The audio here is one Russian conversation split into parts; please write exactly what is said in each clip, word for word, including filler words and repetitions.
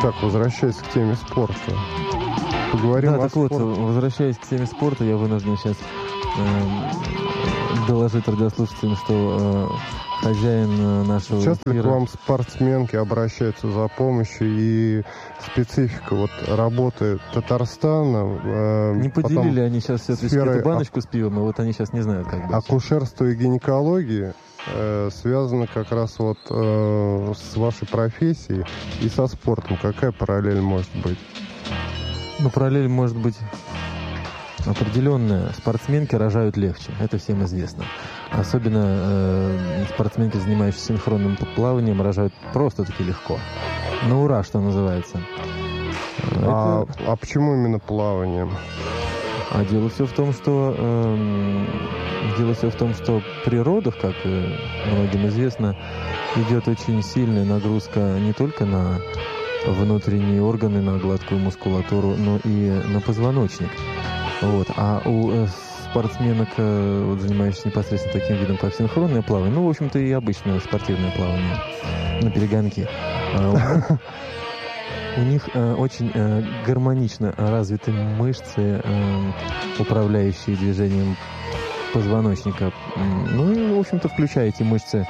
Так, возвращаясь к теме спорта. Поговорим да, о так спорте. вот, возвращаясь к теме спорта, я вынужден сейчас э, доложить радиослушателям, что э, хозяин нашего Часто ли эфира... к вам спортсменки обращаются за помощью, и специфика вот работы Татарстана? Э, Не поделили они сейчас все-таки сферы эту баночку с пивом, и вот они сейчас не знают, как быть. акушерство и гинекологии э, связано как раз вот э, с вашей профессией и со спортом. Какая параллель может быть? Ну, параллель может быть определенная. Спортсменки рожают легче, это всем известно. Особенно э, спортсменки, занимающиеся синхронным плаванием, рожают просто-таки легко. На ура, что называется. А, Это... а почему именно плавание? А дело все в том, что э, дело все в том, что при родах, как и многим известно, идет очень сильная нагрузка не только на внутренние органы, на гладкую мускулатуру, но и на позвоночник. Вот. А у э, спортсменок, э, вот, занимающихся непосредственно таким видом, как синхронное плавание, ну, в общем-то, и обычное спортивное плавание на перегонки, э, у них э, очень э, гармонично развиты мышцы, э, управляющие движением позвоночника. Ну и, в общем-то, включая эти мышцы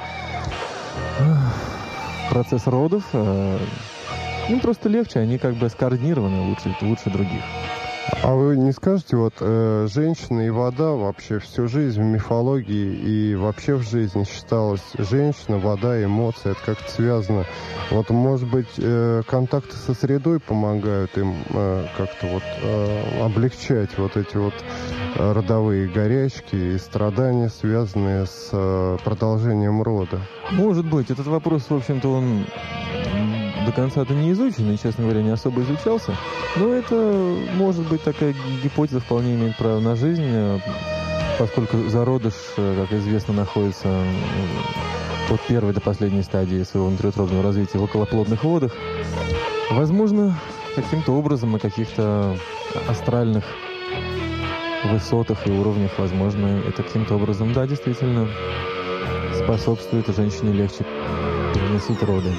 в процесс родов, э, им просто легче, они как бы скоординированы лучше, лучше других. А вы не скажете, вот э, женщина и вода вообще всю жизнь в мифологии и вообще в жизни считалась женщина, вода, эмоции, это как-то связано. Вот, может быть, э, контакты со средой помогают им э, как-то вот э, облегчать вот эти вот э, родовые горячки и страдания, связанные с э, продолжением рода? Может быть. Этот вопрос, в общем-то, он до конца-то не изучен, и, честно говоря, не особо изучался. Но это, может быть, такая гипотеза вполне имеет право на жизнь, поскольку зародыш, как известно, находится от первой до последней стадии своего внутриутробного развития в околоплодных водах. Возможно, каким-то образом на каких-то астральных высотах и уровнях, возможно, это каким-то образом, да, действительно способствует женщине легче переносить роды.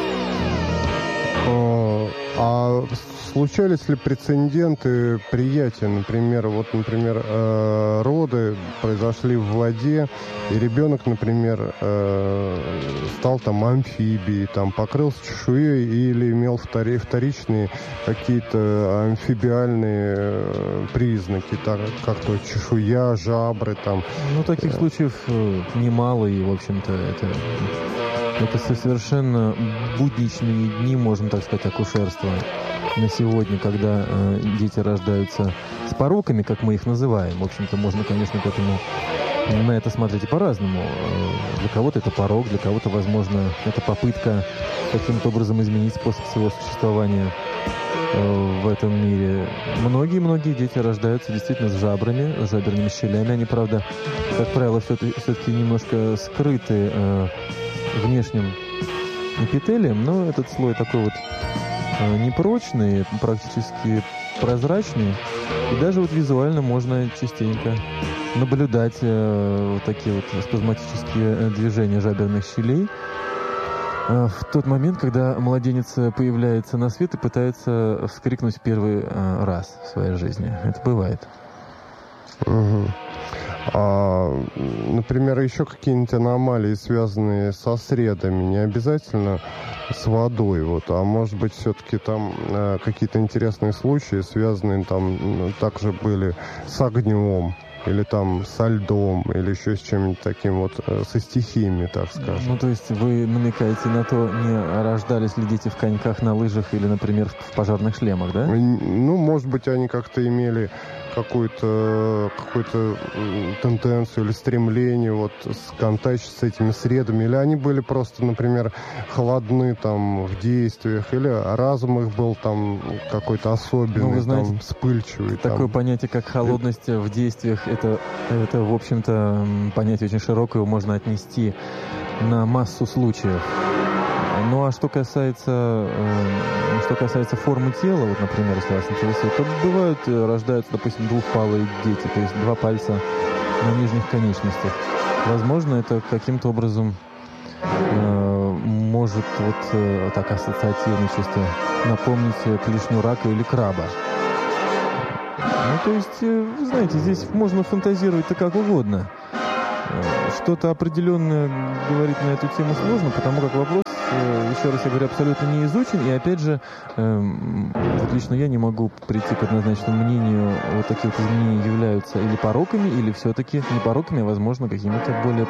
А случались ли прецеденты приятия, например, вот, например, э, роды произошли в воде, и ребенок, например, э, стал там амфибией, там покрылся чешуей или имел втори, вторичные какие-то амфибиальные э, признаки, так, как то чешуя, жабры там. Ну, таких э... случаев немало, и, в общем-то, это... Это совершенно будничные дни, можно так сказать, акушерства на сегодня, когда э, дети рождаются с пороками, как мы их называем. В общем-то, можно, конечно, к этому, на это смотреть и по-разному. Э, для кого-то это порок, для кого-то, возможно, это попытка каким-то образом изменить способ своего существования э, в этом мире. Многие-многие дети рождаются действительно с жабрами, с жаберными щелями. Они, правда, как правило, все-таки, все-таки немножко скрыты э, внешним эпителием, но этот слой такой вот э, непрочный, практически прозрачный, и даже вот визуально можно частенько наблюдать э, вот такие вот спазматические движения жаберных щелей э, в тот момент, когда младенец появляется на свет и пытается вскрикнуть первый э, раз в своей жизни. Это бывает. Угу. А, например, еще какие-нибудь аномалии, связанные со средами, не обязательно с водой, вот, а может быть, все-таки там э, какие-то интересные случаи, связанные там ну, также были с огнем, или там со льдом, или еще с чем-нибудь таким вот, э, со стихиями, так скажем. Ну, то есть вы намекаете на то, не рождались ли дети в коньках, на лыжах или, например, в пожарных шлемах, да? Ну, может быть, они как-то имели какую-то, какую-то тенденцию или стремление вот сконтачить с этими средами, или они были просто, например, холодны там в действиях, или разум их был там какой-то особенный, ну, вы знаете, там, вспыльчивый. Такое там. понятие, как холодность в действиях, это, это, в общем-то, понятие очень широкое, его можно отнести на массу случаев. Ну, а что касается, э, что касается формы тела, вот, например, если вас интересует, то бывают, рождаются, допустим, двухпалые дети, то есть два пальца на нижних конечностях. Возможно, это каким-то образом э, может вот э, так ассоциативно чисто напомнить клешню рака или краба. Ну, то есть, э, вы знаете, здесь можно фантазировать-то как угодно. Что-то определенное говорить на эту тему сложно, потому как вопрос, еще раз я говорю, абсолютно не изучен. И опять же, вот лично я не могу прийти к однозначному мнению, вот такие вот изменения являются или пороками, или все-таки не пороками, а возможно какими-то более,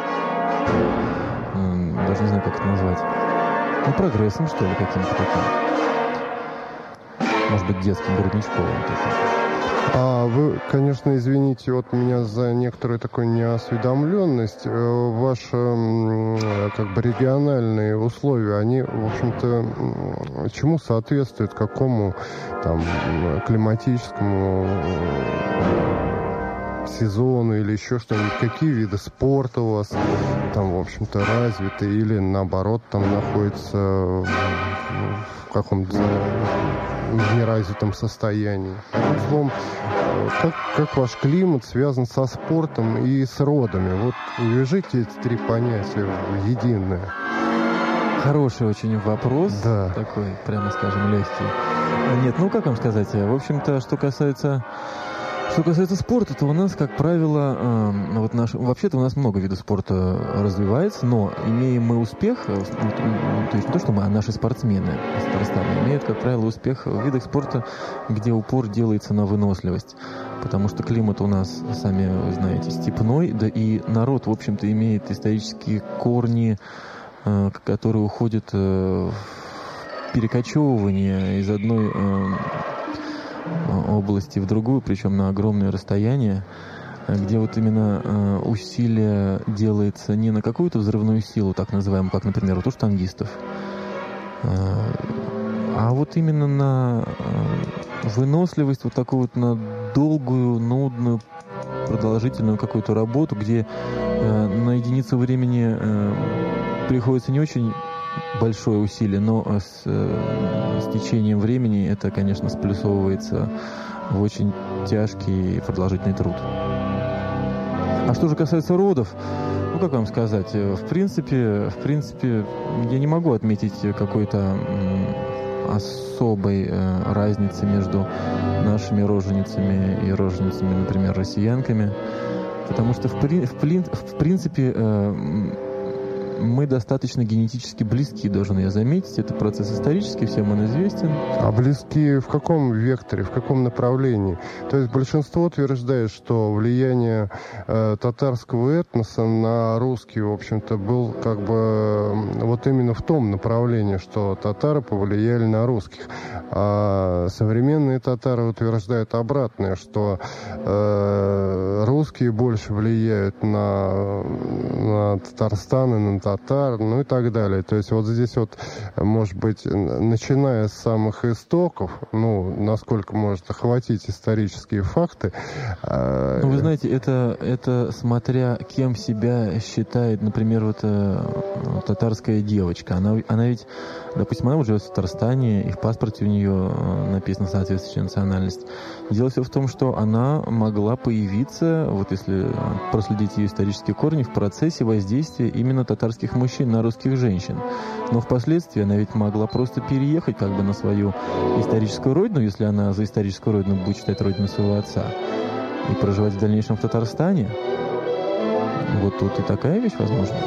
даже не знаю, как это назвать, ну, прогрессом, что ли, каким-то таким. Может быть, детским грудничковым таким. А вы, конечно, извините вот меня за некоторую такую неосведомленность. Ваши как бы региональные условия, они, в общем-то, чему соответствуют, какому там климатическому сезону или еще что-нибудь? Какие виды спорта у вас там, в общем-то, развиты или, наоборот, там находятся в каком-то неразвитом состоянии? Одним словом, как, как ваш климат связан со спортом и с родами? Вот увяжите эти три понятия в единое. Хороший очень вопрос. Да. Такой, прямо скажем, легкий. Нет, ну как вам сказать? В общем-то, что касается... Что касается спорта, то у нас, как правило, э, вот наш, вообще-то у нас много видов спорта развивается, но имеем мы успех, э, то есть не то, что мы, а наши спортсмены из Татарстана имеют, как правило, успех в видах спорта, где упор делается на выносливость. Потому что климат у нас, сами вы знаете, степной, да и народ, в общем-то, имеет исторические корни, э, которые уходят э, в перекочевывание из одной... Э, области в другую, причем на огромное расстояние, где вот именно э, усилие делается не на какую-то взрывную силу, так называемую, как, например, вот у штангистов, э, а вот именно на э, выносливость, вот такую вот на долгую, нудную, продолжительную какую-то работу, где э, на единицу времени э, приходится не очень большое усилие, но с, э, с течением времени это, конечно, сплюсовывается в очень тяжкий и продолжительный труд. А что же касается родов, ну, как вам сказать, в принципе, в принципе, я не могу отметить какой-то м, особой э, разницы между нашими роженицами и роженицами, например, россиянками, потому что, в, при, в, в принципе, э, мы достаточно генетически близки, должен я заметить. Это процесс исторический, всем он известен. А близки в каком векторе, в каком направлении? То есть большинство утверждает, что влияние э, татарского этноса на русский, в общем-то, был как бы э, вот именно в том направлении, что татары повлияли на русских. А современные татары утверждают обратное, что э, русские больше влияют на, на Татарстан и на татар, ну и так далее. То есть вот здесь вот, может быть, начиная с самых истоков, ну, насколько может охватить исторические факты. Ну, вы знаете, это, это смотря кем себя считает, например, вот э, татарская девочка. Она, она ведь, допустим, она живет в Татарстане, и в паспорте у нее написано соответствующая национальность. Дело все в том, что она могла появиться, вот если проследить ее исторические корни, в процессе воздействия именно татарских мужчин на русских женщин. Но впоследствии она ведь могла просто переехать как бы на свою историческую родину, если она за историческую родину будет считать родину своего отца, и проживать в дальнейшем в Татарстане. Вот тут и такая вещь возможна.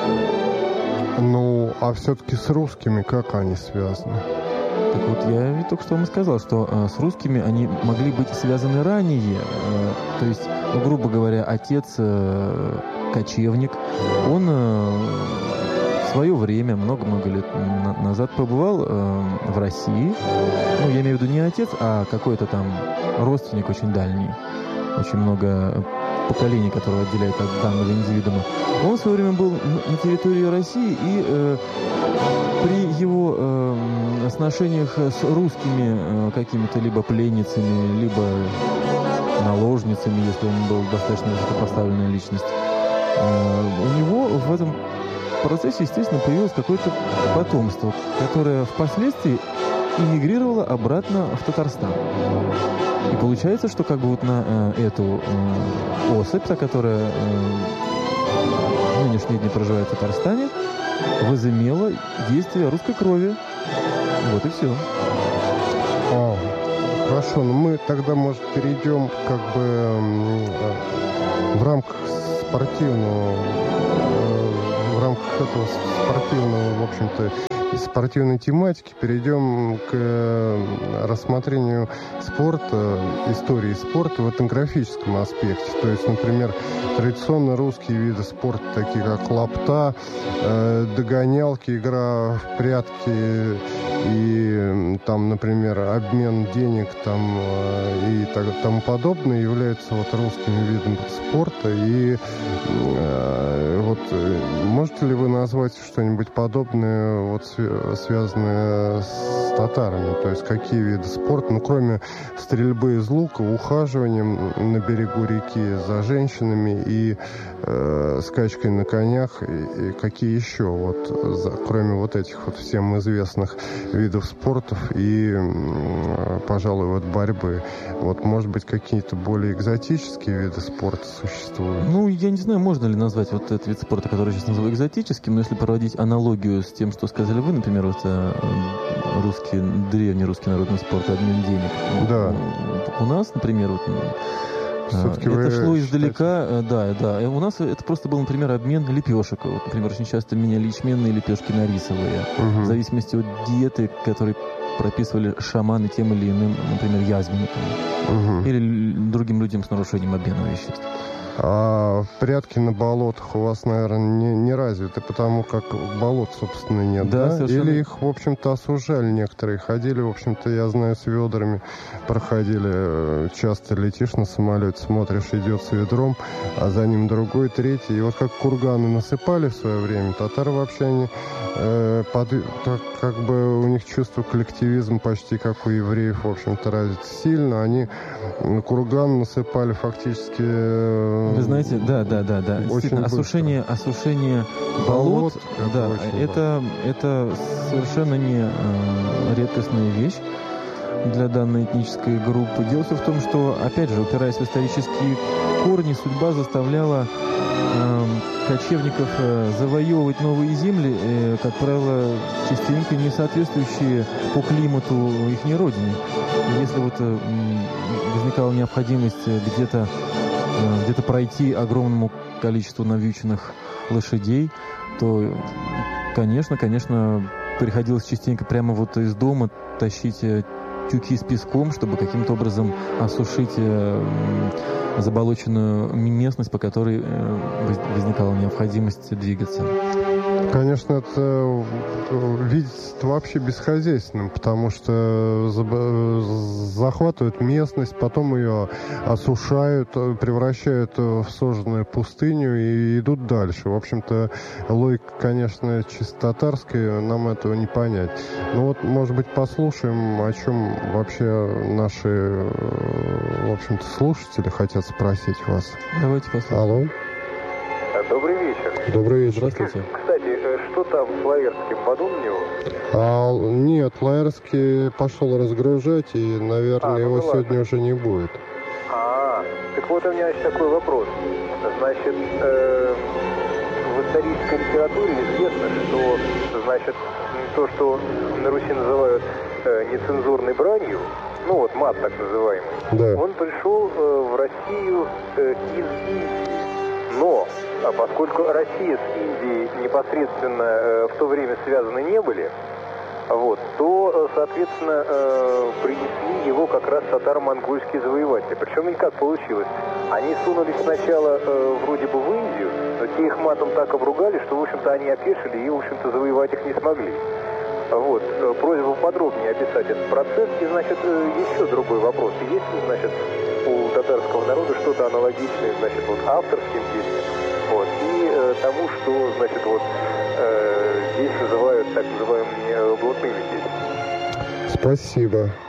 Ну, а все-таки с русскими как они связаны? Так вот, я ведь только что вам и сказал, что э, с русскими они могли быть связаны ранее. Э, то есть, ну, грубо говоря, отец э, кочевник, он э, в свое время, много-много лет на- назад побывал э, в России. Ну, я имею в виду не отец, а какой-то там родственник очень дальний. Очень много поколений, которые отделяют от данного индивидуума. Он в свое время был на территории России, и э, при его э, сношениях с русскими э, какими-то либо пленницами, либо наложницами, если он был достаточно высокопоставленная личность, э, у него в этом процессе, естественно, появилось какое-то потомство, которое впоследствии эмигрировало обратно в Татарстан. И получается, что как бы вот на э, эту э, особь, та, которая э, в нынешние дни проживает в Татарстане, возымело действие русской крови. Вот и все. А, хорошо, ну мы тогда, может, перейдем как бы в рамках спортивного, в рамках этого спортивного, в общем-то, спортивной тематики перейдем к рассмотрению спорта, истории спорта в этнографическом аспекте. То есть, например, традиционно русские виды спорта, такие как лапта, догонялки, игра в прятки и там, например, обмен денег там, и так, тому подобное являются вот русскими видами спорта. И э, вот можете ли вы назвать что-нибудь подобное, вот, связанное с татарами? То есть какие виды спорта, ну, кроме стрельбы из лука, ухаживанием на берегу реки за женщинами и э, скачкой на конях, и, и какие еще, вот, за, кроме вот этих вот всем известных видов спортов и, пожалуй, вот борьбы. Вот, может быть, какие-то более экзотические виды спорта существуют? Ну, я не знаю, можно ли назвать вот этот вид спорта, который я сейчас называю экзотическим, но если проводить аналогию с тем, что сказали вы, например, вот русский, древний русский народный спорт, обмен денег. Да. У нас, например, вот, все-таки это шло считаете... издалека, да, да. У нас это просто был, например, обмен лепешек. Вот, например, очень часто меняли ячменные лепешки на рисовые. Угу. В зависимости от диеты, которые прописывали шаманы тем или иным, например, язвенникам. Угу. Или другим людям с нарушением обмена веществ. А прятки на болотах у вас, наверное, не, не развиты, потому как болот, собственно, нет, да? Да, совершенно... Или их, в общем-то, осужали некоторые. Ходили, в общем-то, я знаю, с ведрами проходили. Часто летишь на самолете, смотришь, идет с ведром, а за ним другой, третий. И вот как курганы насыпали в свое время, татары вообще, они, э, под, так, как бы у них чувство коллективизма почти как у евреев, в общем-то, развито сильно. Они курган насыпали фактически... Вы знаете, да, да, да, да. Действительно, осушение, осушение болот, болот да, это, это совершенно не э, редкостная вещь для данной этнической группы. Дело все в том, что, опять же, упираясь в исторические корни, судьба заставляла э, кочевников э, завоевывать новые земли, э, как правило, частенько не соответствующие по климату их родине. Если вот э, возникала необходимость где-то где-то пройти огромному количеству навьюченных лошадей, то, конечно, конечно, приходилось частенько прямо вот из дома тащить тюки с песком, чтобы каким-то образом осушить заболоченную местность, по которой возникала необходимость двигаться. Конечно, это видится вообще бесхозяйственным, потому что захватывают местность, потом ее осушают, превращают в сожженную пустыню и идут дальше. В общем-то, логика, конечно, чисто татарская, нам этого не понять. Ну вот, может быть, послушаем, о чем вообще наши, в общем-то, слушатели хотят спросить вас. Давайте послушаем. Алло. Добрый вечер. Добрый вечер. Здравствуйте. Кстати, что там с Лаэрским, подумал? А, нет, Лаэрский пошел разгружать, и, наверное, а, ну его ну сегодня ладно. уже не будет. А, так вот у меня есть такой вопрос. Значит, э, в исторической литературе известно, что, значит, то, что на Руси называют э, нецензурной бранью, ну вот мат так называемый, Да. он пришел э, в Россию э, из Индии. Но, а поскольку Россия с Индией непосредственно э, в то время связаны не были, вот, то, соответственно, э, принесли его как раз татаро-монгольские завоеватели. Причем и как получилось? Они сунулись сначала э, вроде бы в Индию, но те их матом так обругали, что, в общем-то, они опешили и, в общем-то, завоевать их не смогли. Вот, э, просьба подробнее описать этот процесс. И, значит, э, еще другой вопрос. Есть ли, значит, у татарского народа что-то аналогичное, значит, вот авторским песням, вот, и э, тому, что, значит, вот э, здесь называют так называемыми блатными песнями. Спасибо.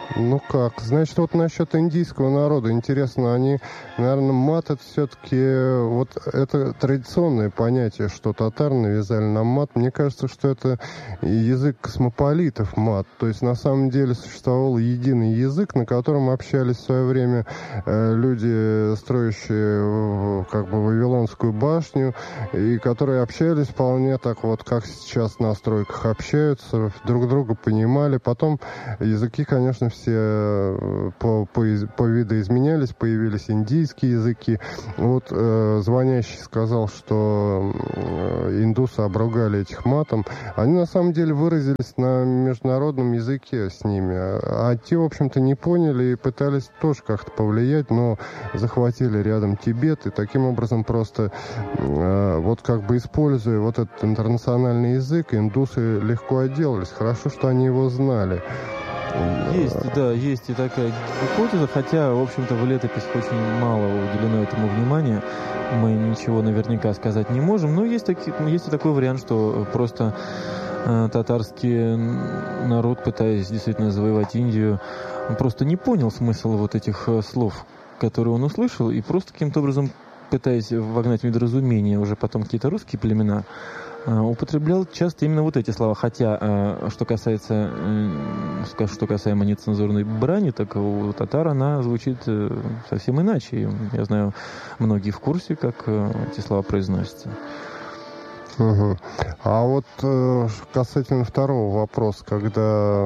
Ну как? Значит, вот насчет индийского народа, интересно, они, наверное, мат это все-таки, вот это традиционное понятие, что татары навязали нам мат. Мне кажется, что это язык космополитов мат. То есть, на самом деле, существовал единый язык, на котором общались в свое время э, люди, строящие как бы Вавилонскую башню, и которые общались вполне так вот, как сейчас на стройках общаются, друг друга понимали. Потом языки, конечно, все по, по, по видоизменялись, появились индийские языки. Вот э, звонящий сказал, что э, индусы обругали этих матом. Они на самом деле выразились на международном языке с ними. А, а те, в общем-то, не поняли и пытались тоже как-то повлиять, но захватили рядом Тибет и таким образом просто э, вот как бы используя вот этот интернациональный язык, индусы легко отделались. Хорошо, что они его знали. Есть, да, есть и такая гипотеза, хотя, в общем-то, в летописях очень мало уделено этому внимания. Мы ничего наверняка сказать не можем, но есть, таки, есть и такой вариант, что просто э, татарский народ, пытаясь действительно завоевать Индию, просто не понял смысл вот этих э, слов, которые он услышал, и просто каким-то образом, пытаясь вогнать в недоразумение уже потом какие-то русские племена, употреблял часто именно вот эти слова. Хотя, что касается, что касаемо нецензурной брани, так у татар она звучит совсем иначе. Я знаю, многие в курсе, как эти слова произносятся. Угу. А вот э, касательно второго вопроса, когда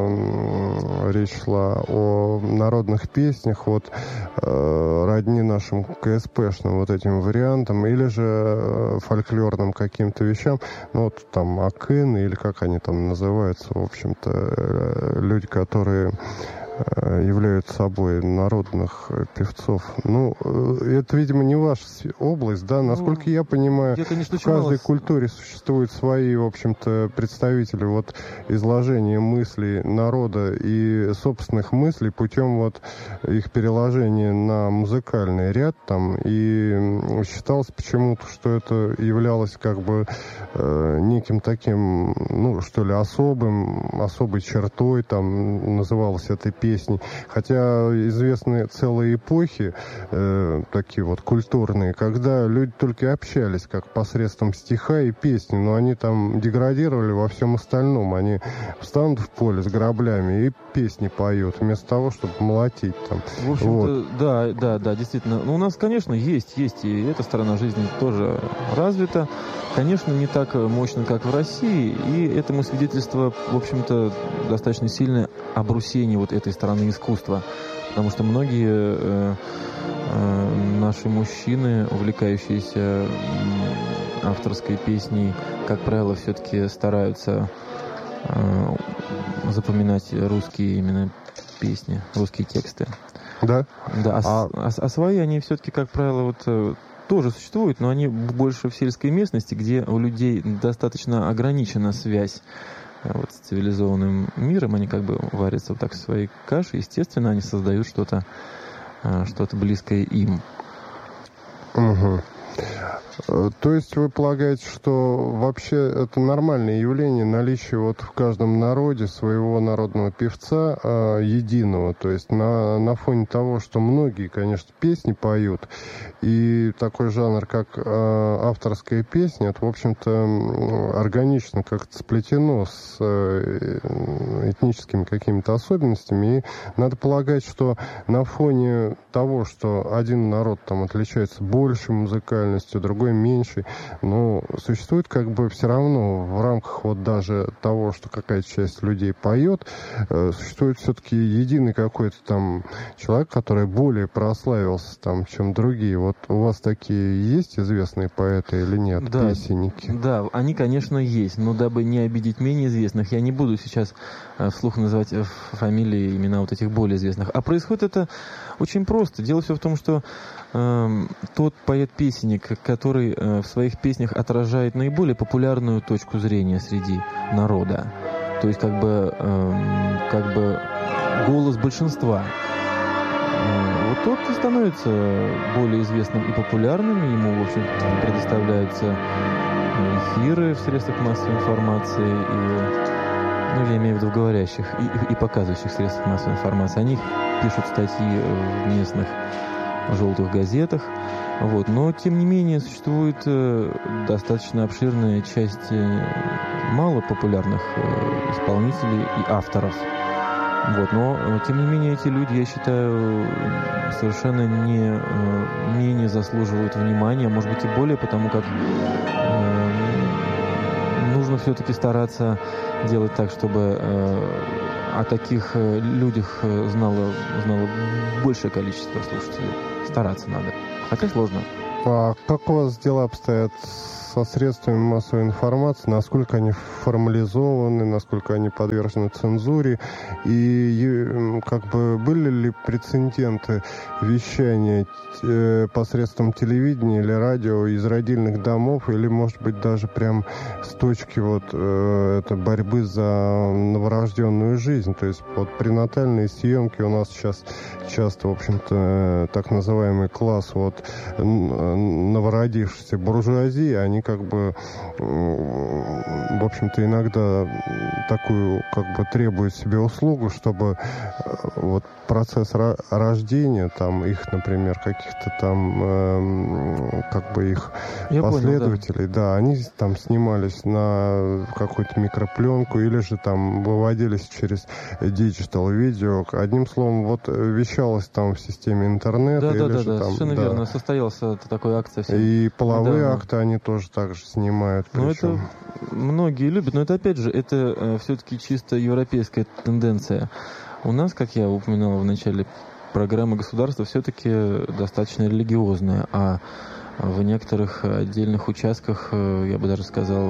э, речь шла о народных песнях, вот э, родни нашим КСПшным вот этим вариантам, или же э, фольклорным каким-то вещам, ну вот там акын, или как они там называются, в общем-то, э, люди, которые являются собой народных певцов. Ну, это, видимо, не ваша область, да? Насколько ну, я понимаю, я, конечно, в каждой мало... культуре существуют свои, в общем-то, представители вот изложения мыслей народа и собственных мыслей путем вот их переложения на музыкальный ряд там. И считалось почему-то, что это являлось как бы э, неким таким, ну, что ли, особым, особой чертой, там, называлось это песня. Песни. Хотя известны целые эпохи, э, такие вот культурные, когда люди только общались как посредством стиха и песни, но они там деградировали во всем остальном. Они встанут в поле с граблями и песни поют, вместо того, чтобы молотить там. В общем-то, вот. да, да, да, действительно. Ну, у нас, конечно, есть, есть, и эта сторона жизни тоже развита. Конечно, не так мощно, как в России, и этому свидетельство, в общем-то, достаточно сильное обрусение вот этой стороны искусства. Потому что многие э, э, наши мужчины, увлекающиеся авторской песней, как правило, все-таки стараются э, запоминать русские именно песни, русские тексты. Да? Да, а, а... а свои они все-таки, как правило, вот... тоже существуют, но они больше в сельской местности, где у людей достаточно ограничена связь вот, с цивилизованным миром. Они как бы варятся вот так в своей каше. Естественно, они создают что-то, что-то близкое им. Угу. То есть вы полагаете, что вообще это нормальное явление, наличие вот в каждом народе своего народного певца э, единого, то есть на, на фоне того, что многие, конечно, песни поют, и такой жанр, как э, авторская песня, это, в общем-то, органично как-то сплетено с э, этническими какими-то особенностями, и надо полагать, что на фоне того, что один народ там отличается большей музыкальностью, другой меньше, но существует как бы все равно в рамках вот даже того, что какая-то часть людей поет, э, существует все-таки единый какой-то там человек, который более прославился там, чем другие. Вот у вас такие есть известные поэты или нет, да, песенники? Да, они, конечно, есть, но дабы не обидеть менее известных, я не буду сейчас э, вслух называть э, фамилии, имена вот этих более известных. А происходит это очень просто. Дело все в том, что э, тот поэт-песенник, который в своих песнях отражает наиболее популярную точку зрения среди народа. То есть как бы, э, как бы голос большинства. Э, вот тот и становится более известным и популярным. Ему, в общем-то, предоставляются эфиры в средствах массовой информации. И, ну, я имею в виду говорящих и, и показывающих средств массовой информации. Они пишут статьи в местных желтых газетах. Вот. Но, тем не менее, существует э, достаточно обширная часть э, малопопулярных э, исполнителей и авторов. Вот. Но, э, тем не менее, эти люди, я считаю, совершенно не э, менее заслуживают внимания, может быть, и более, потому как э, нужно все-таки стараться делать так, чтобы э, о таких э, людях знало, знало большее количество слушателей. Стараться надо. Хотя сложно. А как у вас дела обстоят со средствами массовой информации? Насколько они формализованы, насколько они подвержены цензуре? И как бы были ли прецеденты вещания посредством телевидения или радио из родильных домов? Или, может быть, даже прям с точки вот это борьбы за новорожденную жизнь? То есть вот пренатальные съемки у нас сейчас часто, в общем-то, так называемый класс вот новородившейся буржуазии, они как бы, в общем-то, иногда такую как бы требуют себе услугу, чтобы вот процесс рождения, там, их, например, каких-то там, э, как бы их Я последователей, понял, да. да, они там снимались на какую-то микропленку или же там выводились через диджитал видео. Одним словом, вот вещалось там в системе интернета. Да, или да, да, же да, там, совершенно да. верно. Состоялась такая акция. Все. И половые да, акты они тоже так же снимают. Ну, причем. это многие любят, но это, опять же, это э, все-таки чисто европейская тенденция. У нас, как я упоминал в начале программы, государство все-таки достаточно религиозное, а в некоторых отдельных участках, я бы даже сказал,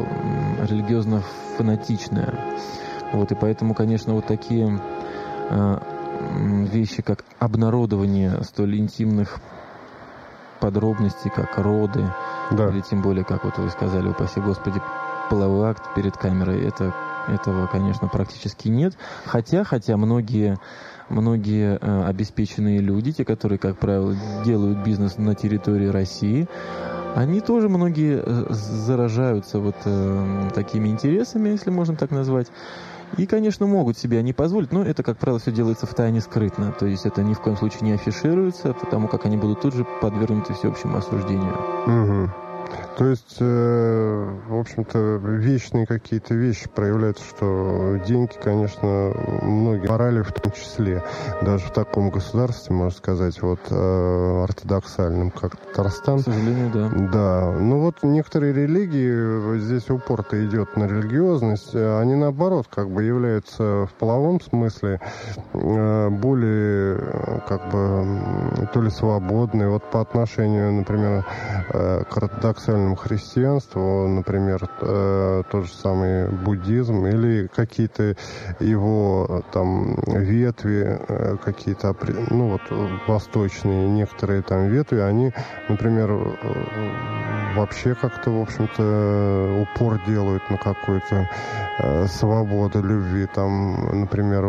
религиозно-фанатичное. Вот, и поэтому, конечно, вот такие э, вещи, как обнародование столь интимных подробностей, как роды, да. или тем более, как вот вы сказали, упаси Господи, половой акт перед камерой, это этого, конечно, практически нет. Хотя, хотя многие, многие э, обеспеченные люди, те, которые, как правило, делают бизнес на территории России, они тоже многие э, заражаются вот э, такими интересами, если можно так назвать. И, конечно, могут себе они позволить, но это, как правило, все делается в тайне скрытно. То есть это ни в коем случае не афишируется, потому как они будут тут же подвергнуты всеобщему осуждению. Угу. То есть, э, в общем-то, вечные какие-то вещи проявляются, что деньги, конечно, многие морали в том числе, даже в таком государстве, можно сказать, вот э, ортодоксальном, как Татарстан. К сожалению, да. Да. Ну вот некоторые религии, здесь упор-то идет на религиозность, они наоборот как бы являются в половом смысле э, более как бы то ли свободные, вот по отношению, например, э, к ортодоксальному христианству, например, э, тот же самый буддизм или какие-то его там ветви, э, какие-то, ну вот, восточные некоторые там ветви, они, например, э, вообще как-то, в общем-то, упор делают на какую-то э, свободу любви. Там, например,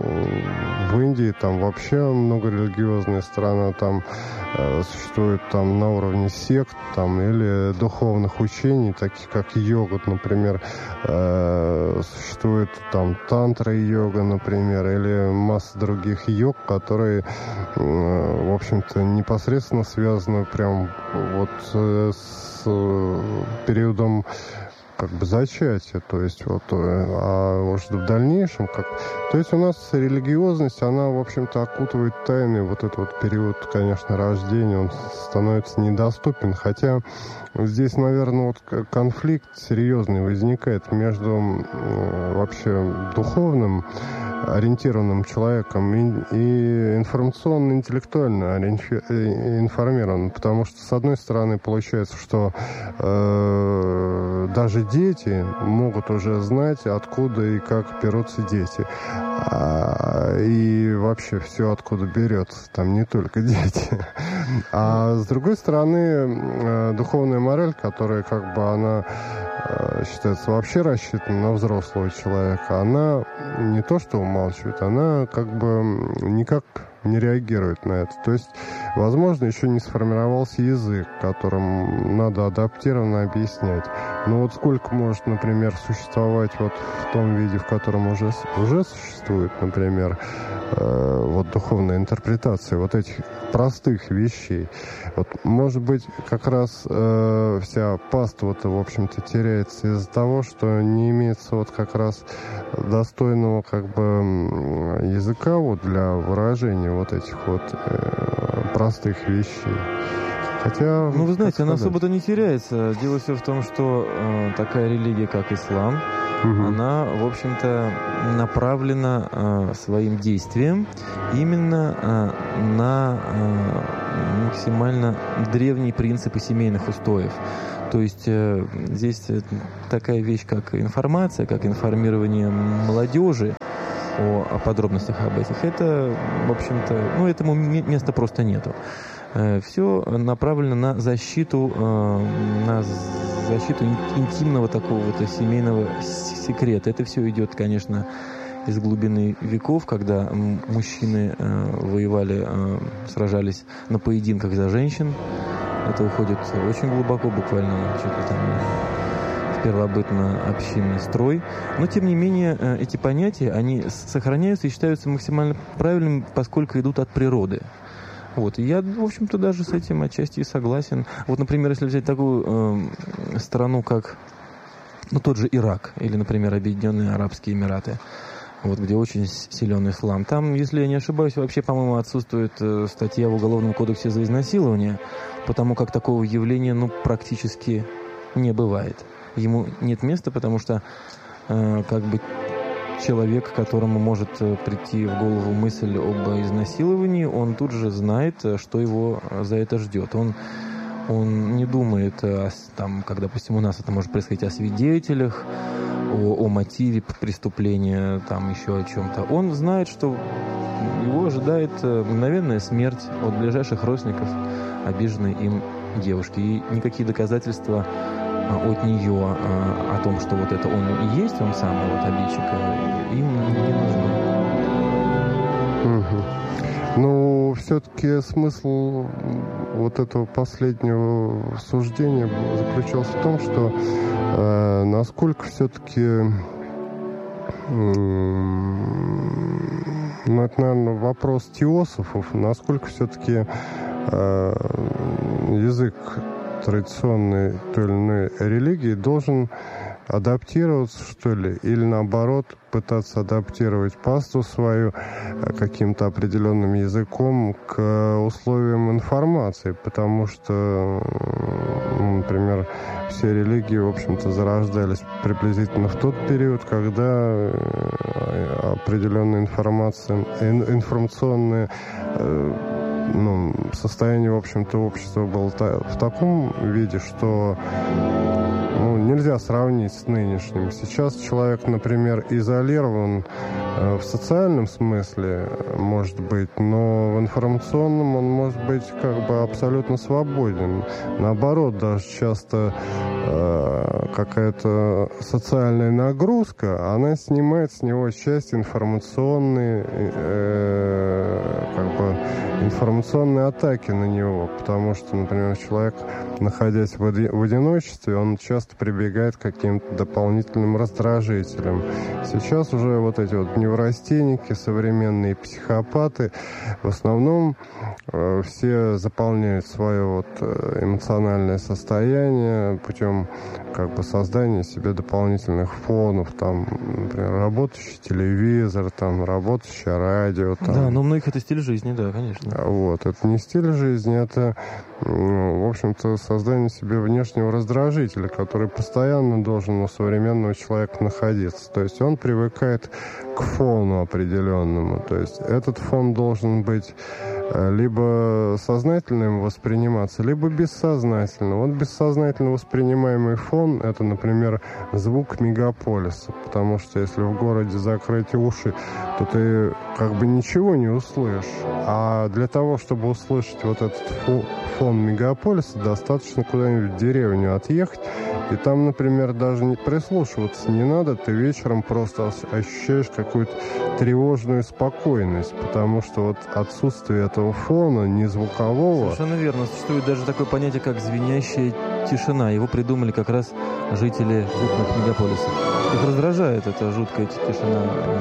в Индии там вообще многорелигиозная страна, там э, существует там на уровне сект, там, или духовных учений, таких как йога, например, э, существует там тантра-йога, например, или масса других йог, которые, э, в общем-то, непосредственно связаны прям вот э, с э, периодом как бы зачатия, то есть вот, а может в дальнейшем как, то есть у нас религиозность, она, в общем-то, окутывает тайны, вот этот вот период, конечно, рождения, он становится недоступен, хотя здесь, наверное, вот конфликт серьезный возникает между вообще духовным ориентированным человеком и, и информационно-интеллектуально информированным, потому что, с одной стороны, получается, что э, даже дети могут уже знать, откуда и как берутся дети. А, и вообще все откуда берется, там не только дети. А с другой стороны, духовная мораль, которая как бы она считается вообще рассчитана на взрослого человека, она не то что умалчивает, она как бы никак не реагирует на это. То есть, возможно, еще не сформировался язык, которым надо адаптированно объяснять. Но вот сколько может, например, существовать вот в том виде, в котором уже, уже существует, например, э, вот духовная интерпретация вот этих простых вещей. Вот, может быть, как раз э, вся паства-то, в общем-то, теряется из-за того, что не имеется вот как раз достойного как бы языка вот для выражения вот этих вот э, простых вещей. Хотя, ну, вы знаете, она особо-то не теряется. Дело все в том, что э, такая религия, как ислам, угу. она, в общем-то, направлена э, своим действием именно э, на э, максимально древние принципы семейных устоев. То есть э, здесь такая вещь, как информация, как информирование молодежи о, о подробностях об этих, это, в общем-то, ну, этому места просто нету. Все направлено на защиту, на защиту интимного такого вот семейного секрета. Это все идет, конечно, из глубины веков, когда мужчины воевали, сражались на поединках за женщин. Это уходит очень глубоко, буквально чуть ли там в первобытно-общинный строй. Но, тем не менее, эти понятия, они сохраняются и считаются максимально правильными, поскольку идут от природы. Вот. И я, в общем-то, даже с этим отчасти и согласен. Вот, например, если взять такую э, страну, как ну, тот же Ирак или, например, Объединенные Арабские Эмираты, вот, где очень силен ислам. Там, если я не ошибаюсь, вообще, по-моему, отсутствует э, статья в Уголовном кодексе за изнасилование, потому как такого явления ну, практически не бывает. Ему нет места, потому что э, как бы человек, которому может прийти в голову мысль об изнасиловании, он тут же знает, что его за это ждет. Он, он не думает, о, там, как, допустим, у нас это может происходить, о свидетелях, о, о мотиве преступления, там еще о чем-то. Он знает, что его ожидает мгновенная смерть от ближайших родственников обиженной им девушки. И никакие доказательства от нее о том, что вот это он и есть, он самый вот обидчик, им не нужны. Угу. Ну, все-таки смысл вот этого последнего суждения заключался в том, что э, насколько все-таки, э, ну, это, наверное, вопрос теософов, насколько все-таки э, язык традиционной той или иной религии должен адаптироваться, что ли, или наоборот пытаться адаптировать пасту свою каким-то определенным языком к условиям информации, потому что, например, все религии, в общем-то, зарождались приблизительно в тот период, когда определенная информация, информационная ну, состояние, в общем-то, общества было в таком виде, что ну, нельзя сравнить с нынешним. Сейчас человек, например, изолирован э, в социальном смысле, может быть, но в информационном он может быть как бы абсолютно свободен. Наоборот, даже часто э, какая-то социальная нагрузка, она снимает с него часть информационной, э, как бы информационной атаки на него, потому что, например, человек, находясь в, оди- в одиночестве, он часто прибегает к каким-то дополнительным раздражителям. Сейчас уже вот эти вот неврастенники, современные психопаты, в основном э, все заполняют свое вот эмоциональное состояние путем как бы создания себе дополнительных фонов, там, например, работающий телевизор, там, работающее радио. Там. Да, но у многих это стиль жизни, да, конечно. Вот, это не стиль жизни, это, в общем-то, создание себе внешнего раздражителя, который постоянно должен у современного человека находиться. То есть он привыкает к фону определенному. То есть этот фон должен быть либо сознательным восприниматься, либо бессознательно. Вот бессознательно воспринимаемый фон — это, например, звук мегаполиса. Потому что если в городе закрыть уши, то ты как бы ничего не услышишь. А для того, чтобы услышать вот этот фон мегаполиса, достаточно куда-нибудь в деревню отъехать. И там, например, даже не прислушиваться не надо, ты вечером просто ощущаешь какую-то тревожную спокойность, потому что вот отсутствие этого фона, не звукового... Совершенно верно. Существует даже такое понятие, как звенящая тишина. Его придумали как раз жители крупных мегаполисов. Их раздражает эта жуткая тишина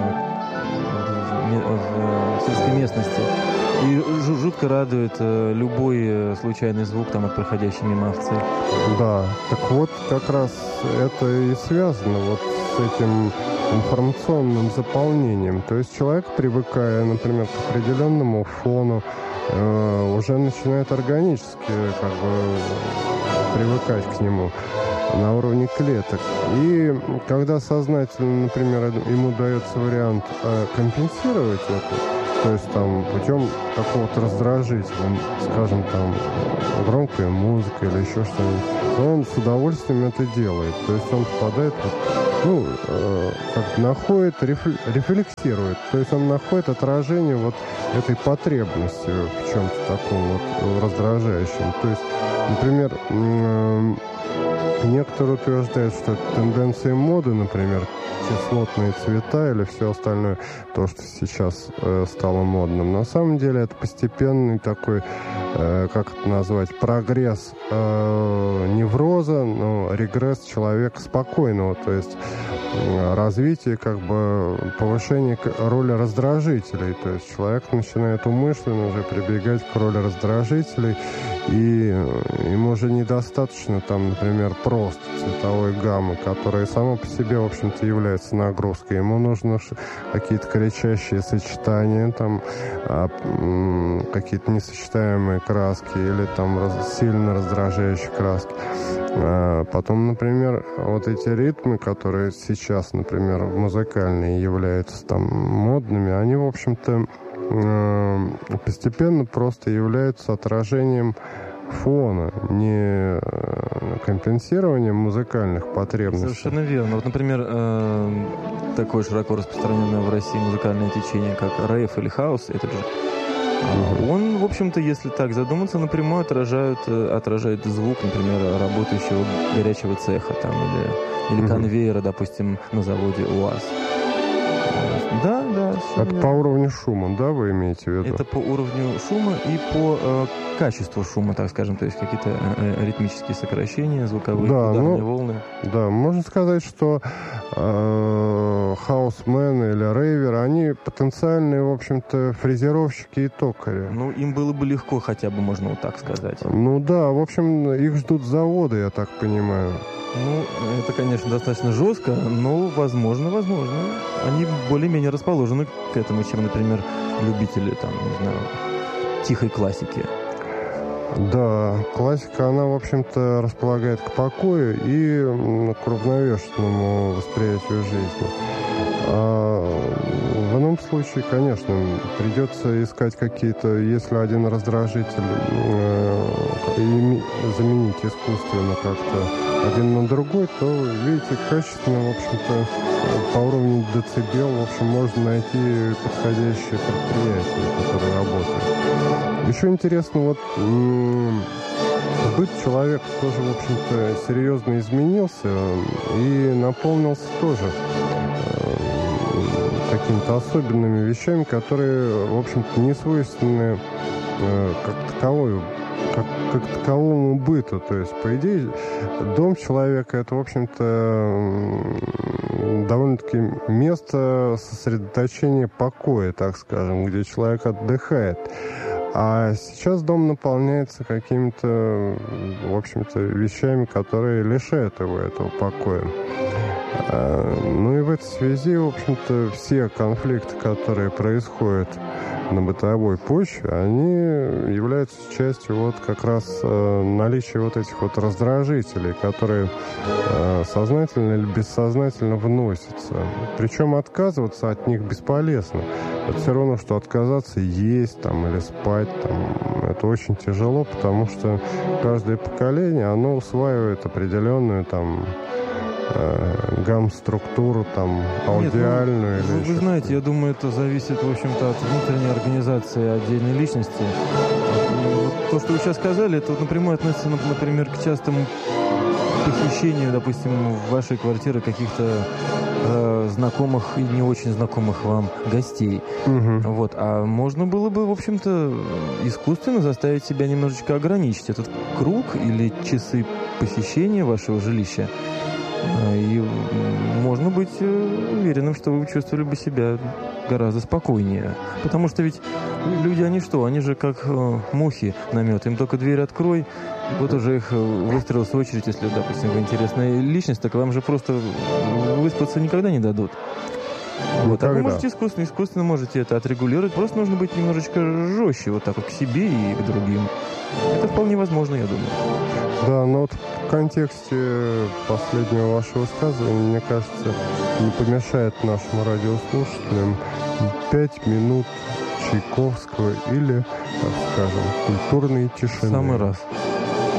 в сельской местности. И жутко радует любой случайный звук там от проходящей мимо овцы. Да, так вот как раз это и связано вот с этим информационным заполнением. То есть человек, привыкая, например, к определенному фону, э, уже начинает органически как бы привыкать к нему на уровне клеток. И когда сознательно, например, ему дается вариант э, компенсировать это, то есть там путем какого-то раздражителя, скажем, там громкая музыка или еще что-нибудь, он с удовольствием это делает. То есть он попадает, ну, э, как находит, рефл- рефлексирует. То есть он находит отражение вот этой потребности в чем-то таком вот раздражающем. То есть, например, э, некоторые утверждают, что это тенденции моды, например, кислотные цвета или все остальное, то, что сейчас э, стало модным. На самом деле это постепенный такой, э, как это назвать, прогресс э, невроза, но регресс человека спокойного, то есть э, развитие, как бы повышение роли раздражителей. То есть человек начинает умышленно уже прибегать к роли раздражителей, и ему уже недостаточно там, например, просто цветовой гаммы, которая сама по себе, в общем-то, является нагрузкой. Ему нужны какие-то кричащие сочетания, там, а, м, какие-то несочетаемые краски или там раз, сильно раздражающие краски. А потом, например, вот эти ритмы, которые сейчас, например, музыкальные являются там модными, они, в общем-то, постепенно просто являются отражением фона, не компенсированием музыкальных потребностей. Совершенно верно. Вот, например, э, такое широко распространенное в России музыкальное течение, как рейв или хаус, этот же, mm-hmm. он, в общем-то, если так задуматься, напрямую отражает, отражает звук, например, работающего горячего цеха там, или, или mm-hmm. конвейера, допустим, на заводе УАЗ. Да, да. Это по уровню шума, да, вы имеете в виду? Это по уровню шума и по э, качеству шума, так скажем, то есть какие-то э, ритмические сокращения, звуковые, да, ударные ну, волны. Да, можно сказать, что э, хаусмены или рейверы, они потенциальные, в общем-то, фрезеровщики и токари. Ну, им было бы легко хотя бы, можно вот так сказать. Ну да, в общем, их ждут заводы, я так понимаю. Ну, это, конечно, достаточно жестко, но, возможно, возможно. Они более-менее расположены к этому, чем, например, любители, там, не знаю, тихой классики. Да, классика, она, в общем-то, располагает к покою и к уравновешенному восприятию жизни. А в ином случае, конечно, придется искать какие-то, если один раздражитель э, и заменить искусственно как-то один на другой, то, видите, качественно, в общем-то, по уровню децибел, в общем, можно найти подходящее предприятие, которое работает. Еще интересно, вот быт человека тоже, в общем-то, серьезно изменился и наполнился тоже какими-то особенными вещами, которые, в общем-то, не свойственны э, как таковой, как, как таковому быту. То есть, по идее, дом человека — это, в общем-то, довольно-таки место сосредоточения покоя, так скажем, где человек отдыхает. А сейчас дом наполняется какими-то, в общем-то, вещами, которые лишают его этого покоя. Ну и в этой связи, в общем-то, все конфликты, которые происходят на бытовой почве, они являются частью вот как раз э, наличия вот этих вот раздражителей, которые э, сознательно или бессознательно вносятся. Причем отказываться от них бесполезно. Это все равно, что отказаться есть там, или спать. Там. Это очень тяжело, потому что каждое поколение, оно усваивает определенную там гамм-структуру, там, аудиальную. Нет, ну, или вы знаете, я думаю, это зависит, в общем-то, от внутренней организации отдельной личности. То, что вы сейчас сказали, это вот напрямую относится, например, к частому похищению, допустим, в вашей квартире каких-то э, знакомых и не очень знакомых вам гостей. Угу. Вот. А можно было бы, в общем-то, искусственно заставить себя немножечко ограничить этот круг или часы посещения вашего жилища. И можно быть уверенным, что вы чувствовали бы себя гораздо спокойнее. Потому что ведь люди, они что? Они же как мухи на мед. Им только дверь открой, вот уже их выстроилась очередь, если, допустим, вы интересная личность, так вам же просто выспаться никогда не дадут. Вот. А вы можете искусственно, искусственно можете это отрегулировать. Просто нужно быть немножечко жестче, вот так вот к себе и к другим. Это вполне возможно, я думаю. Да, но вот в контексте последнего вашего высказывания, мне кажется, не помешает нашим радиослушателям пять минут Чайковского или, так скажем, культурной тишины. В самый раз.